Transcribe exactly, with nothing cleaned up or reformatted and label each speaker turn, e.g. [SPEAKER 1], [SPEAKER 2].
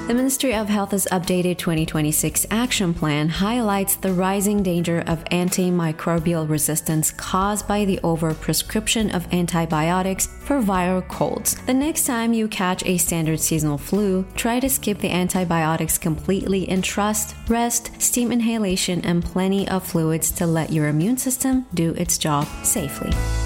[SPEAKER 1] The Ministry of Health's updated twenty twenty-six action plan highlights the rising danger of antimicrobial resistance caused by the overprescription of antibiotics for viral colds. The next time you catch a standard seasonal flu, try to skip the antibiotics completely and trust rest, steam inhalation, and plenty of fluids to let your immune system do its job safely.